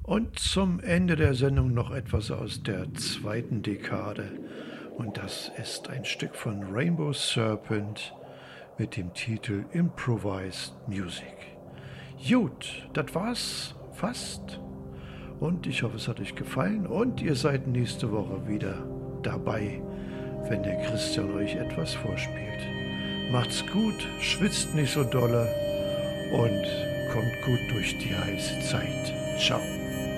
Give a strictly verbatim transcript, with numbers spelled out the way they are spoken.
Und zum Ende der Sendung noch etwas aus der zweiten Dekade. Und das ist ein Stück von Rainbow Serpent mit dem Titel Improvised Music. Gut, das war's fast. Und ich hoffe, es hat euch gefallen. Und ihr seid nächste Woche wieder dabei, wenn der Christian euch etwas vorspielt. Macht's gut, schwitzt nicht so dolle und kommt gut durch die heiße Zeit. Ciao.